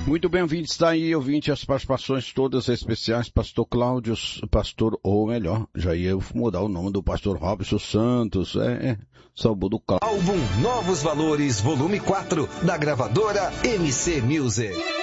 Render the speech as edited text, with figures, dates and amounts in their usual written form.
Muito bem-vindo, está aí, ouvinte, as participações todas especiais, pastor Cláudio, ou melhor, já ia mudar o nome do pastor Robson Santos, salvo do Cláudio. Álbum Novos Valores, volume 4, da gravadora MC Music.